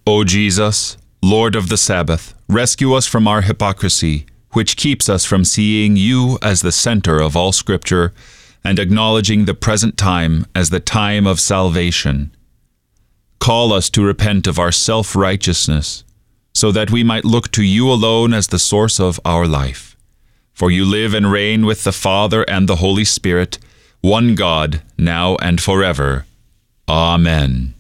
O Jesus, Lord of the Sabbath, rescue us from our hypocrisy, which keeps us from seeing you as the center of all Scripture and acknowledging the present time as the time of salvation. Call us to repent of our self-righteousness, so that we might look to you alone as the source of our life. For you live and reign with the Father and the Holy Spirit, one God, now and forever. Amen.